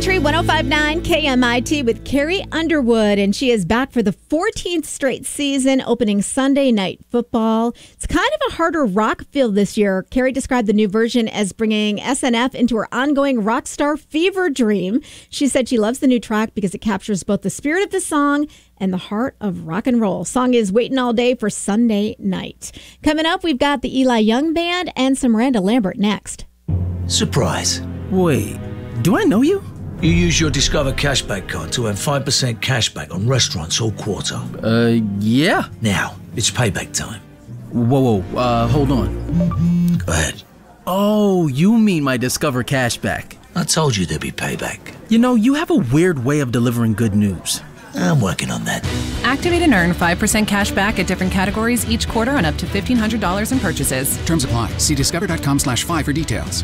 Country 105.9 KMIT with Carrie Underwood, and she is back for the 14th straight season, opening Sunday Night Football. It's kind of a harder rock feel this year. Carrie described the new version as bringing SNF into her ongoing rock star fever dream. She said she loves the new track because it captures both the spirit of the song and the heart of rock and roll. Song is Waiting All Day for Sunday Night. Coming up, we've got the Eli Young Band and some Miranda Lambert next. Surprise. Wait, do I know you? You use your Discover cashback card to earn 5% cashback on restaurants all quarter. Yeah. Now, it's payback time. Whoa, hold on. Go ahead. Oh, you mean my Discover cashback. I told you there'd be payback. You know, you have a weird way of delivering good news. I'm working on that. Activate and earn 5% cash back at different categories each quarter on up to $1,500 in purchases. Terms apply. See discover.com/5 for details.